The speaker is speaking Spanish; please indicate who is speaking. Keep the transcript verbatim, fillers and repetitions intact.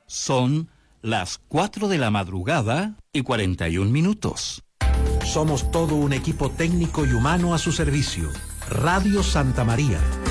Speaker 1: Son las cuatro de la madrugada y cuarenta y un minutos.
Speaker 2: Somos todo un equipo técnico y humano a su servicio. Radio Santa María,